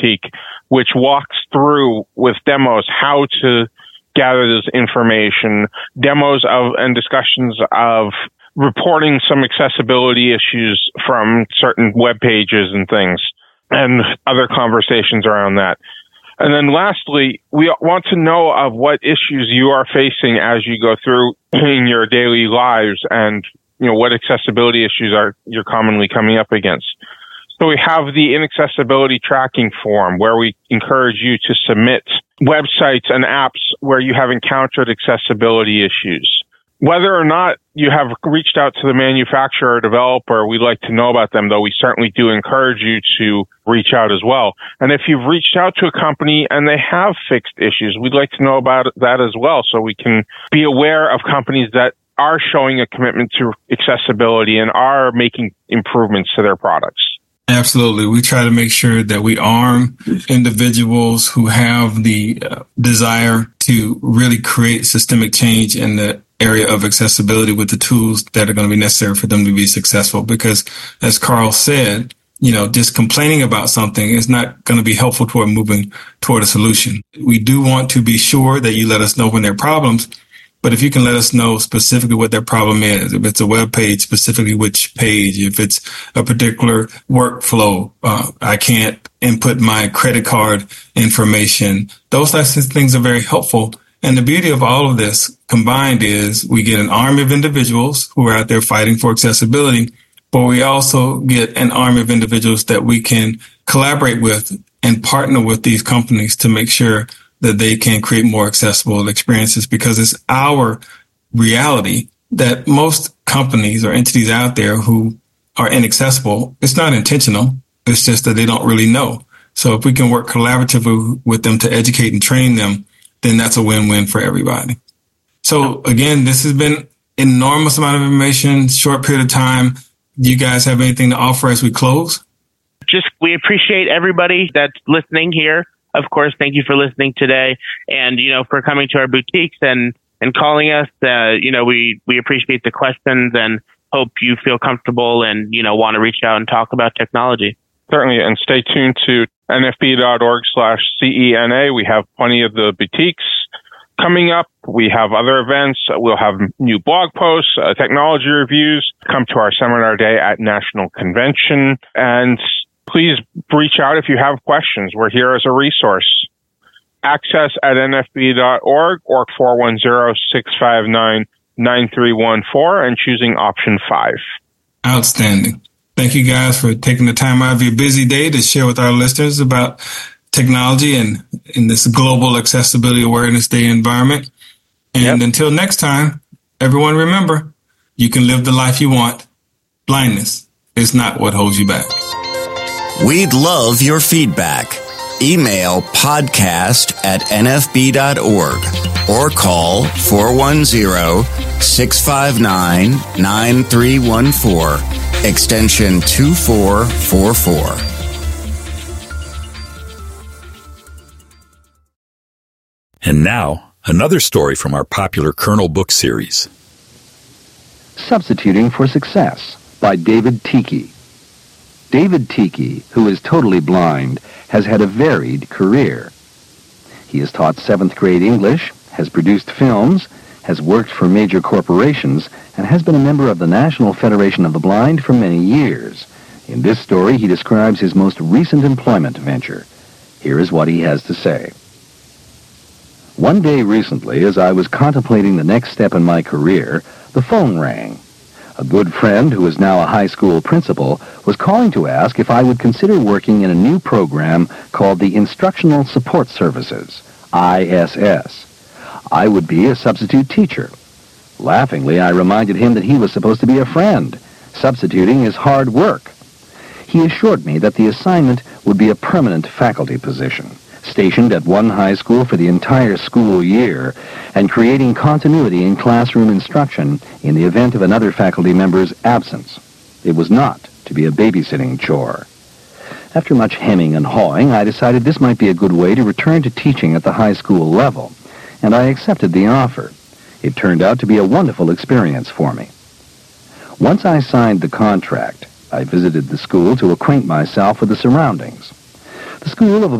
boutique, which walks through with demos how to gather this information, demos of and discussions of reporting some accessibility issues from certain web pages and things, and other conversations around that. And then lastly, we want to know of what issues you are facing as you go through in your daily lives, and what accessibility issues you're commonly coming up against. So we have the inaccessibility tracking form where we encourage you to submit websites and apps where you have encountered accessibility issues. Whether or not you have reached out to the manufacturer or developer, we'd like to know about them, though we certainly do encourage you to reach out as well. And if you've reached out to a company and they have fixed issues, we'd like to know about that as well, so we can be aware of companies that are showing a commitment to accessibility and are making improvements to their products. Absolutely. We try to make sure that we arm individuals who have the desire to really create systemic change in the area of accessibility with the tools that are going to be necessary for them to be successful. Because as Carl said, just complaining about something is not going to be helpful toward moving toward a solution. We do want to be sure that you let us know when there are problems. But if you can let us know specifically what their problem is, if it's a web page, specifically which page, if it's a particular workflow, I can't input my credit card information. Those types of things are very helpful. And the beauty of all of this combined is we get an army of individuals who are out there fighting for accessibility, but we also get an army of individuals that we can collaborate with and partner with these companies to make sure that they can create more accessible experiences, because it's our reality that most companies or entities out there who are inaccessible, it's not intentional. It's just that they don't really know. So if we can work collaboratively with them to educate and train them, then that's a win-win for everybody. So again, this has been an enormous amount of information, short period of time. Do you guys have anything to offer as we close? We appreciate everybody that's listening here. Of course, thank you for listening today, and for coming to our boutiques and calling us. We appreciate the questions and hope you feel comfortable and want to reach out and talk about technology. Certainly, and stay tuned to nfb.org/CENA. We have plenty of the boutiques coming up. We have other events. We'll have new blog posts, technology reviews. Come to our seminar day at National Convention, and please reach out if you have questions. We're here as a resource. Access at nfb.org or 410-659-9314 and choosing option 5. Outstanding. Thank you guys for taking the time out of your busy day to share with our listeners about technology and in this global accessibility awareness day environment. And Until next time, everyone remember, you can live the life you want. Blindness is not what holds you back. We'd love your feedback. Email podcast@nfb.org or call 410-659-9314, extension 2444. And now, another story from our popular Kernel book series. Substituting for Success by David Tiki. David Tiki, who is totally blind, has had a varied career. He has taught 7th grade English, has produced films, has worked for major corporations, and has been a member of the National Federation of the Blind for many years. In this story, he describes his most recent employment venture. Here is what he has to say. One day recently, as I was contemplating the next step in my career, the phone rang. A good friend, who is now a high school principal, was calling to ask if I would consider working in a new program called the Instructional Support Services, ISS. I would be a substitute teacher. Laughingly, I reminded him that he was supposed to be a friend. Substituting is hard work. He assured me that the assignment would be a permanent faculty position, stationed at one high school for the entire school year, and creating continuity in classroom instruction in the event of another faculty member's absence. It was not to be a babysitting chore. After much hemming and hawing, I decided this might be a good way to return to teaching at the high school level, and I accepted the offer. It turned out to be a wonderful experience for me. Once I signed the contract, I visited the school to acquaint myself with the surroundings. The school of